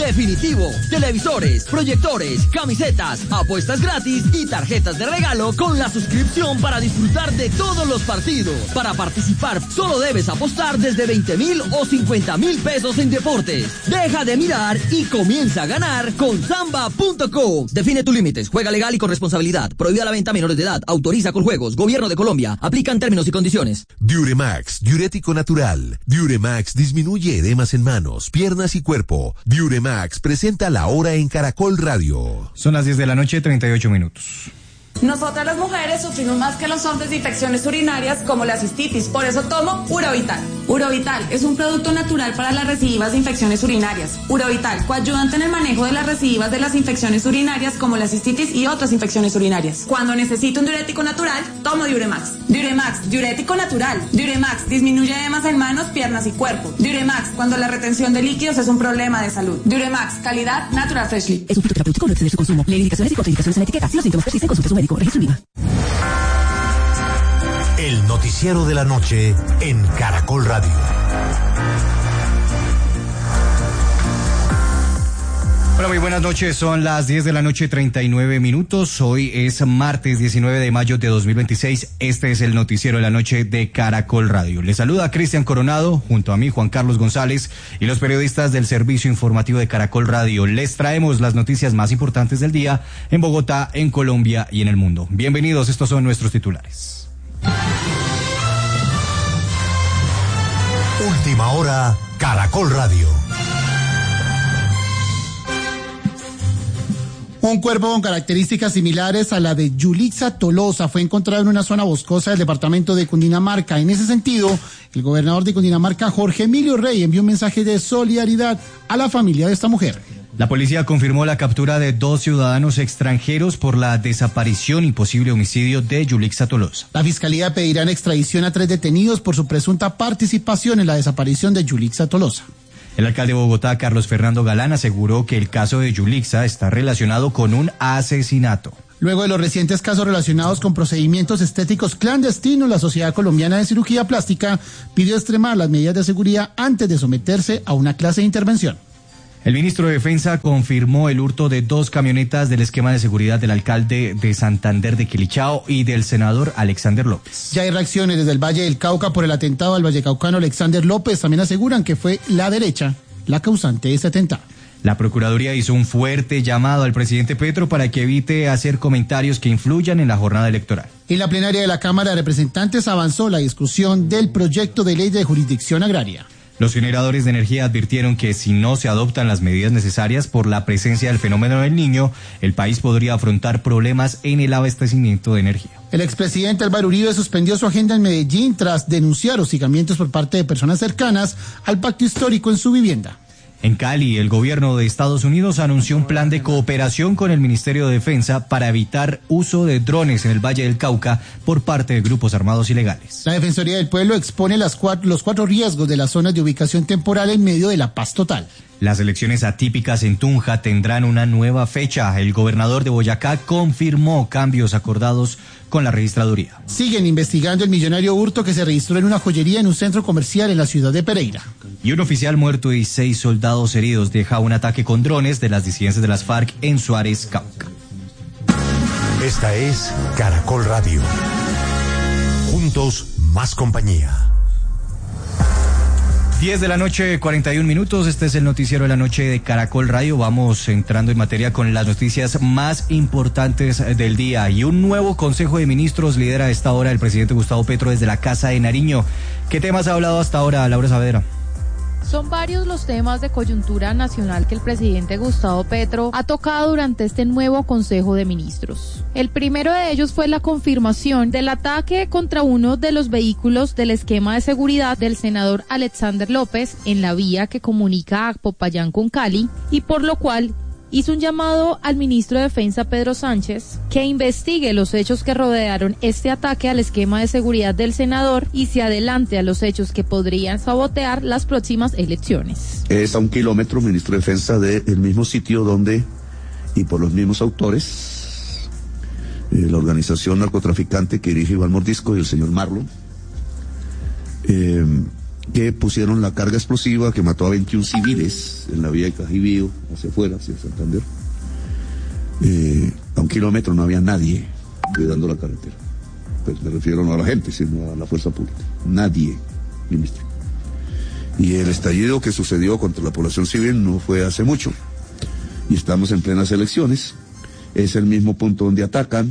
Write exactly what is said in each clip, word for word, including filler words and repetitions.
definitivo. Televisores, proyectores, camisetas, apuestas gratis y tarjetas de regalo con la suscripción para disfrutar de todos los partidos. Para participar, solo debes apostar desde veinte mil o cincuenta mil pesos en deportes. Deja de mirar y comienza a ganar con Samba punto co. Define tus límites, juega legal y con responsabilidad. Prohibida la venta a menores de edad. Autoriza con juegos. Gobierno de Colombia. Aplican términos y condiciones. Diuremax, diurético natural. Diuremax disminuye edemas en manos, piernas y cuerpo. Diuremax presenta La Hora en Caracol Radio. Son las diez de la noche, treinta y ocho minutos. Nosotras las mujeres sufrimos más que los hombres de infecciones urinarias como la cistitis, por eso tomo Urovital. Urovital es un producto natural para las recidivas de infecciones urinarias. Urovital, coayudante en el manejo de las recidivas de las infecciones urinarias como la cistitis y otras infecciones urinarias. Cuando necesito un diurético natural, tomo Diuremax. Diuremax, diurético natural. Diuremax, disminuye edemas en manos, piernas y cuerpo. Diuremax, cuando la retención de líquidos es un problema de salud. Diuremax, calidad Natural Freshly. Es un fitoterapéutico, no exceder su consumo. Lee indicaciones y contraindicaciones en la etiqueta. Si los síntomas persisten, consulte a su médico. Registro INVIMA. El noticiero de la noche en Caracol Radio. Hola, muy buenas noches. Son las diez de la noche, treinta y nueve minutos. Hoy es martes diecinueve de mayo de dos mil veintiséis. Este es el noticiero de la noche de Caracol Radio. Les saluda Cristian Coronado, junto a mí Juan Carlos González y los periodistas del servicio informativo de Caracol Radio. Les traemos las noticias más importantes del día en Bogotá, en Colombia y en el mundo. Bienvenidos, estos son nuestros titulares. Última hora, Caracol Radio. Un cuerpo con características similares a la de Yulixa Tolosa fue encontrado en una zona boscosa del departamento de Cundinamarca. En ese sentido, el gobernador de Cundinamarca, Jorge Emilio Rey, envió un mensaje de solidaridad a la familia de esta mujer. La policía confirmó la captura de dos ciudadanos extranjeros por la desaparición y posible homicidio de Yulixa Tolosa. La fiscalía pedirá en extradición a tres detenidos por su presunta participación en la desaparición de Yulixa Tolosa. El alcalde de Bogotá, Carlos Fernando Galán, aseguró que el caso de Yulixa está relacionado con un asesinato. Luego de los recientes casos relacionados con procedimientos estéticos clandestinos, la Sociedad Colombiana de Cirugía Plástica pidió extremar las medidas de seguridad antes de someterse a una clase de intervención. El ministro de Defensa confirmó el hurto de dos camionetas del esquema de seguridad del alcalde de Santander de Quilichao y del senador Alexander López. Ya hay reacciones desde el Valle del Cauca por el atentado al vallecaucano Alexander López. También aseguran que fue la derecha la causante de este atentado. La Procuraduría hizo un fuerte llamado al presidente Petro para que evite hacer comentarios que influyan en la jornada electoral. En la plenaria de la Cámara de Representantes avanzó la discusión del proyecto de ley de jurisdicción agraria. Los generadores de energía advirtieron que si no se adoptan las medidas necesarias por la presencia del fenómeno del Niño, el país podría afrontar problemas en el abastecimiento de energía. El expresidente Álvaro Uribe suspendió su agenda en Medellín tras denunciar hostigamientos por parte de personas cercanas al pacto histórico en su vivienda. En Cali, el gobierno de Estados Unidos anunció un plan de cooperación con el Ministerio de Defensa para evitar uso de drones en el Valle del Cauca por parte de grupos armados ilegales. La Defensoría del Pueblo expone las cuatro, los cuatro riesgos de las zonas de ubicación temporal en medio de la paz total. Las elecciones atípicas en Tunja tendrán una nueva fecha. El gobernador de Boyacá confirmó cambios acordados con la registraduría. Siguen investigando el millonario hurto que se registró en una joyería en un centro comercial en la ciudad de Pereira. Y un oficial muerto y seis soldados heridos deja un ataque con drones de las disidencias de las FARC en Suárez, Cauca. Esta es Caracol Radio. Juntos, más compañía. diez de la noche, cuarenta y un minutos. Este es el noticiero de la noche de Caracol Radio. Vamos entrando en materia con las noticias más importantes del día. Y un nuevo Consejo de Ministros lidera a esta hora el presidente Gustavo Petro desde la Casa de Nariño. ¿Qué temas ha hablado hasta ahora, Laura Saavedra? Son varios los temas de coyuntura nacional que el presidente Gustavo Petro ha tocado durante este nuevo Consejo de Ministros. El primero de ellos fue la confirmación del ataque contra uno de los vehículos del esquema de seguridad del senador Alexander López en la vía que comunica a Popayán con Cali, y por lo cual hizo un llamado al ministro de Defensa Pedro Sánchez que investigue los hechos que rodearon este ataque al esquema de seguridad del senador y se adelante a los hechos que podrían sabotear las próximas elecciones. Es a un kilómetro, ministro de Defensa, del mismo sitio donde, y por los mismos autores, eh, la organización narcotraficante que dirige Iván Mordisco y el señor Marlon, eh, que pusieron la carga explosiva que mató a veintiún civiles en la vía de Cajibío, hacia afuera, hacia Santander. Eh, a un kilómetro no había nadie cuidando la carretera. Pues me refiero no a la gente, sino a la fuerza pública. Nadie, ministro. Y el estallido que sucedió contra la población civil no fue hace mucho. Y estamos en plenas elecciones. Es el mismo punto donde atacan.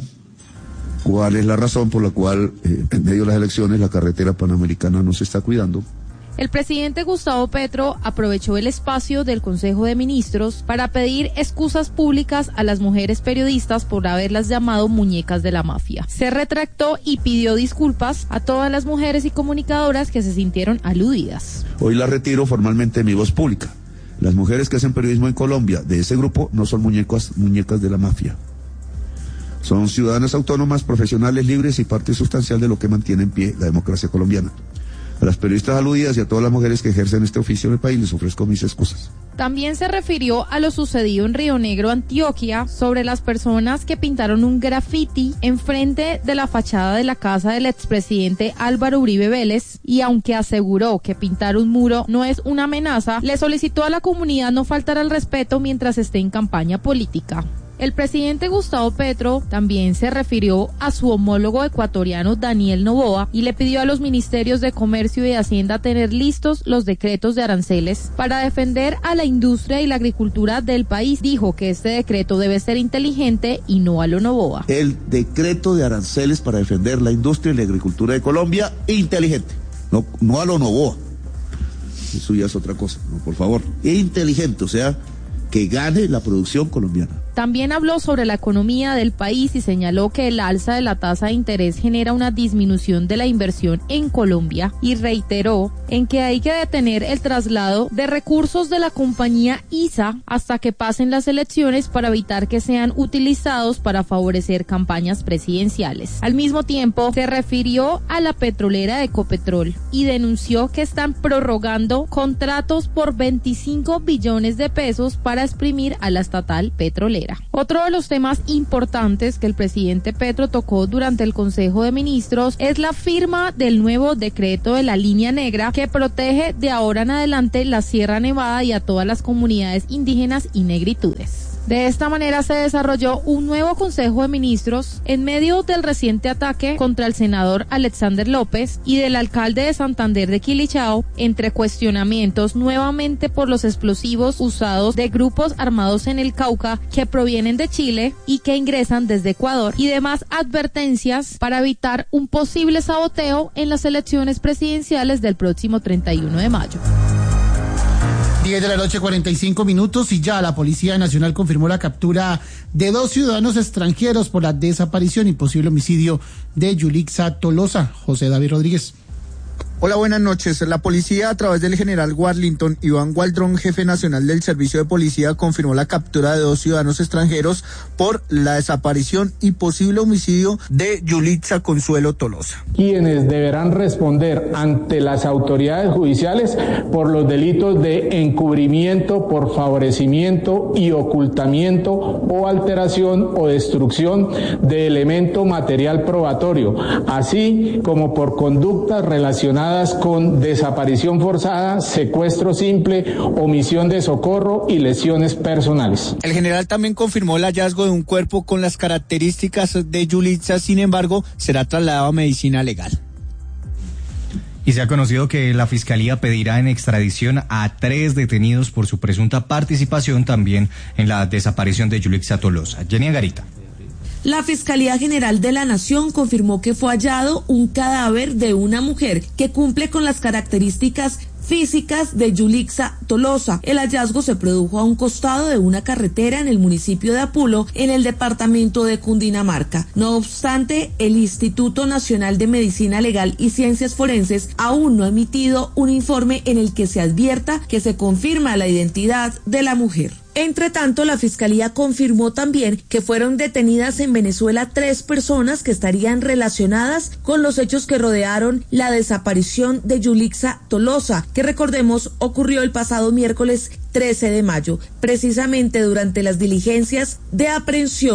¿Cuál es la razón por la cual eh, en medio de las elecciones la carretera panamericana no se está cuidando? El presidente Gustavo Petro aprovechó el espacio del Consejo de Ministros para pedir excusas públicas a las mujeres periodistas por haberlas llamado muñecas de la mafia. Se retractó y pidió disculpas a todas las mujeres y comunicadoras que se sintieron aludidas. Hoy la retiro formalmente de mi voz pública. Las mujeres que hacen periodismo en Colombia de ese grupo no son muñecas, muñecas de la mafia. Son ciudadanas autónomas, profesionales libres y parte sustancial de lo que mantiene en pie la democracia colombiana. A las periodistas aludidas y a todas las mujeres que ejercen este oficio en el país les ofrezco mis excusas. También se refirió a lo sucedido en Río Negro, Antioquia, sobre las personas que pintaron un graffiti enfrente de la fachada de la casa del expresidente Álvaro Uribe Vélez, y aunque aseguró que pintar un muro no es una amenaza, le solicitó a la comunidad no faltar al respeto mientras esté en campaña política. El presidente Gustavo Petro también se refirió a su homólogo ecuatoriano Daniel Noboa y le pidió a los ministerios de Comercio y de Hacienda tener listos los decretos de aranceles para defender a la industria y la agricultura del país. Dijo que este decreto debe ser inteligente y no a lo Noboa. El decreto de aranceles para defender la industria y la agricultura de Colombia, inteligente, no, no a lo Noboa. Eso ya es otra cosa, no, por favor. Inteligente, o sea, que gane la producción colombiana. También habló sobre la economía del país y señaló que el alza de la tasa de interés genera una disminución de la inversión en Colombia y reiteró en que hay que detener el traslado de recursos de la compañía I S A hasta que pasen las elecciones para evitar que sean utilizados para favorecer campañas presidenciales. Al mismo tiempo, se refirió a la petrolera Ecopetrol y denunció que están prorrogando contratos por veinticinco billones de pesos para exprimir a la estatal petrolera. Otro de los temas importantes que el presidente Petro tocó durante el Consejo de Ministros es la firma del nuevo decreto de la línea negra que protege de ahora en adelante la Sierra Nevada y a todas las comunidades indígenas y negritudes. De esta manera se desarrolló un nuevo Consejo de Ministros en medio del reciente ataque contra el senador Alexander López y del alcalde de Santander de Quilichao, entre cuestionamientos nuevamente por los explosivos usados de grupos armados en el Cauca que provienen de Chile y que ingresan desde Ecuador, y demás advertencias para evitar un posible saboteo en las elecciones presidenciales del próximo treinta y uno de mayo. diez de la noche, cuarenta y cinco minutos, y ya la Policía Nacional confirmó la captura de dos ciudadanos extranjeros por la desaparición y posible homicidio de Yulixa Tolosa. José David Rodríguez. Hola, buenas noches. La policía, a través del general Warlington Iván Waldron, jefe nacional del Servicio de Policía, confirmó la captura de dos ciudadanos extranjeros por la desaparición y posible homicidio de Yulixa Consuelo Tolosa, quienes deberán responder ante las autoridades judiciales por los delitos de encubrimiento por favorecimiento y ocultamiento o alteración o destrucción de elemento material probatorio, así como por conductas relacionadas con desaparición forzada, secuestro simple, omisión de socorro y lesiones personales. El general también confirmó el hallazgo de un cuerpo con las características de Yulixa, sin embargo, será trasladado a medicina legal. Y se ha conocido que la Fiscalía pedirá en extradición a tres detenidos por su presunta participación también en la desaparición de Yulixa Tolosa. Jenny Angarita. La Fiscalía General de la Nación confirmó que fue hallado un cadáver de una mujer que cumple con las características físicas de Yulixa Tolosa. El hallazgo se produjo a un costado de una carretera en el municipio de Apulo, en el departamento de Cundinamarca. No obstante, el Instituto Nacional de Medicina Legal y Ciencias Forenses aún no ha emitido un informe en el que se advierta que se confirma la identidad de la mujer. Entre tanto, la Fiscalía confirmó también que fueron detenidas en Venezuela tres personas que estarían relacionadas con los hechos que rodearon la desaparición de Yulixa Tolosa, que recordemos ocurrió el pasado miércoles trece de mayo, precisamente durante las diligencias de aprehensión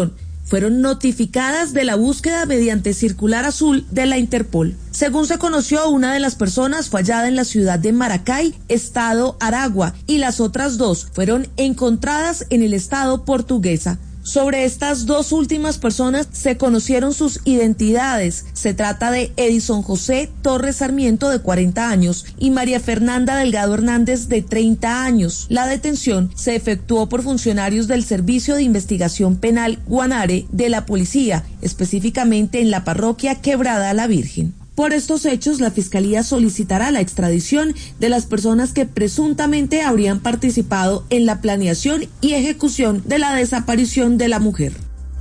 fueron notificadas de la búsqueda mediante circular azul de la Interpol. Según se conoció, una de las personas fue hallada en la ciudad de Maracay, estado Aragua, y las otras dos fueron encontradas en el estado Portuguesa. Sobre estas dos últimas personas se conocieron sus identidades. Se trata de Edison José Torres Sarmiento, de cuarenta años, y María Fernanda Delgado Hernández, de treinta años. La detención se efectuó por funcionarios del Servicio de Investigación Penal Guanare de la policía, específicamente en la parroquia Quebrada la Virgen. Por estos hechos, la Fiscalía solicitará la extradición de las personas que presuntamente habrían participado en la planeación y ejecución de la desaparición de la mujer.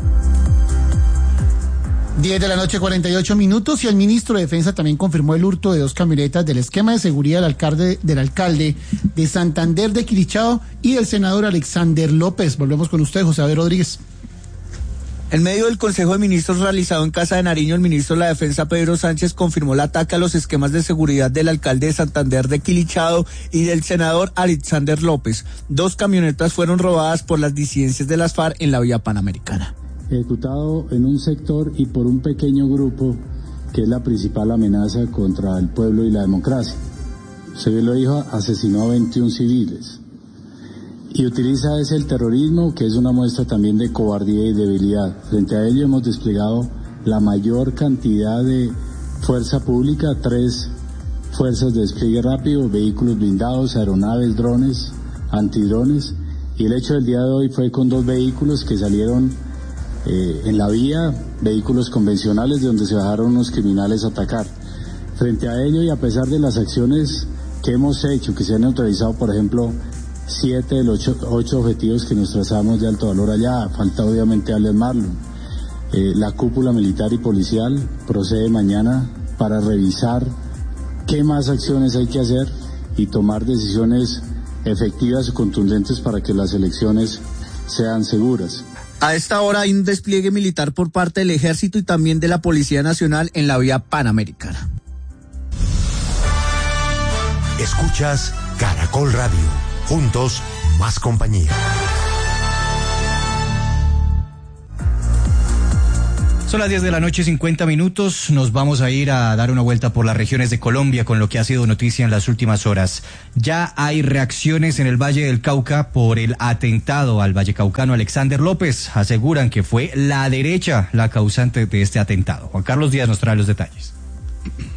diez de la noche, cuarenta y ocho minutos, y el ministro de Defensa también confirmó el hurto de dos camionetas del esquema de seguridad del alcalde, del alcalde de Santander de Quilichao y del senador Alexander López. Volvemos con usted, José Abel Rodríguez. En medio del Consejo de Ministros realizado en Casa de Nariño, el ministro de la Defensa, Pedro Sánchez, confirmó el ataque a los esquemas de seguridad del alcalde de Santander de Quilichao y del senador Alexander López. Dos camionetas fueron robadas por las disidencias de las FARC en la vía panamericana. Ejecutado en un sector y por un pequeño grupo que es la principal amenaza contra el pueblo y la democracia. Se lo dijo, asesinó a veintiún civiles. Y utiliza ese el terrorismo, que es una muestra también de cobardía y debilidad. Frente a ello hemos desplegado la mayor cantidad de fuerza pública, tres fuerzas de despliegue rápido, vehículos blindados, aeronaves, drones, antidrones, y el hecho del día de hoy fue con dos vehículos que salieron eh, en la vía, vehículos convencionales de donde se bajaron unos criminales a atacar. Frente a ello, y a pesar de las acciones que hemos hecho, que se han neutralizado, por ejemplo, siete de los ocho, ocho objetivos que nos trazamos de alto valor allá, falta obviamente Alex Marlon. Eh, la cúpula militar y policial procede mañana para revisar qué más acciones hay que hacer y tomar decisiones efectivas y contundentes para que las elecciones sean seguras. A esta hora hay un despliegue militar por parte del Ejército y también de la Policía Nacional en la vía panamericana. Escuchas Caracol Radio. Juntos, más compañía. Son las diez de la noche, cincuenta minutos. Nos vamos a ir a dar una vuelta por las regiones de Colombia con lo que ha sido noticia en las últimas horas. Ya hay reacciones en el Valle del Cauca por el atentado al vallecaucano Alexander López. Aseguran que fue la derecha la causante de este atentado. Juan Carlos Díaz nos trae los detalles.